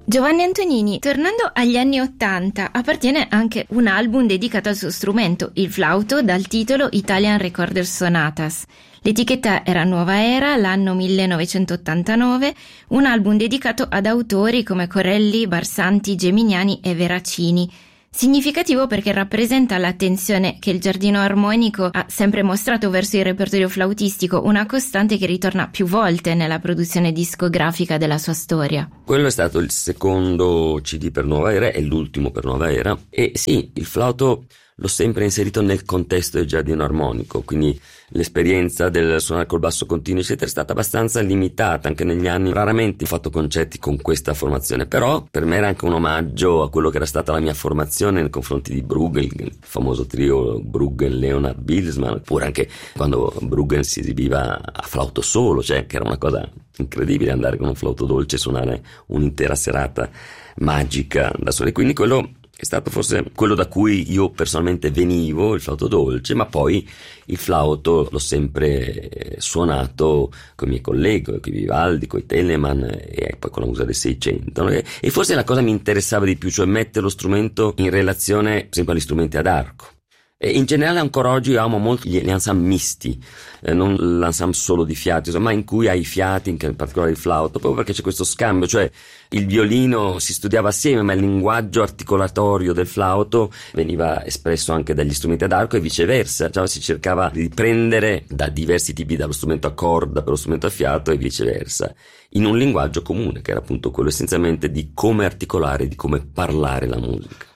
Giovanni Antonini, tornando agli anni '80, appartiene anche un album dedicato al suo strumento, il flauto, dal titolo Italian Recorder Sonatas. L'etichetta era Nuova Era, l'anno 1989, un album dedicato ad autori come Corelli, Barsanti, Geminiani e Veracini. Significativo perché rappresenta l'attenzione che il Giardino Armonico ha sempre mostrato verso il repertorio flautistico, una costante che ritorna più volte nella produzione discografica della sua storia. Quello è stato il secondo CD per Nuova Era e l'ultimo per Nuova Era, e sì, il flauto l'ho sempre inserito nel contesto del Giardino Armonico, quindi l'esperienza del suonare col basso continuo eccetera è stata abbastanza limitata anche negli anni. Raramente ho fatto concerti con questa formazione, però per me era anche un omaggio a quello che era stata la mia formazione nei confronti di Bruegel, il famoso trio Bruegel, Leonard, Bilsman, oppure anche quando Bruegel si esibiva a flauto solo, cioè che era una cosa incredibile andare con un flauto dolce e suonare un'intera serata magica da soli. Quindi quello è stato forse quello da cui io personalmente venivo, il flauto dolce, ma poi il flauto l'ho sempre suonato con i miei colleghi, con i Vivaldi, con i Telemann e poi con la musica del 600. No? E forse la cosa mi interessava di più, cioè mettere lo strumento in relazione, per esempio, agli strumenti ad arco. E in generale ancora oggi io amo molto gli ensemble misti, non l'ensemble solo di fiati, ma in cui hai i fiati, in particolare il flauto, proprio perché c'è questo scambio, cioè il violino si studiava assieme, ma il linguaggio articolatorio del flauto veniva espresso anche dagli strumenti ad arco e viceversa, cioè si cercava di prendere da diversi tipi, dallo strumento a corda per lo strumento a fiato e viceversa, in un linguaggio comune, che era appunto quello essenzialmente di come articolare, di come parlare la musica.